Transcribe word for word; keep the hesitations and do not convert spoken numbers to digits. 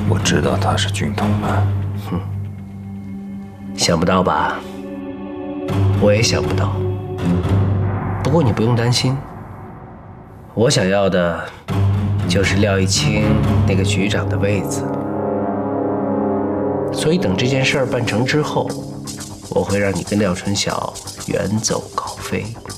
我知道他是军统的。 哼，想不到吧？我也想不到。不过你不用担心，我想要的就是廖一清那个局长的位子。所以等这件事儿办成之后，我会让你跟廖春晓远走高飞。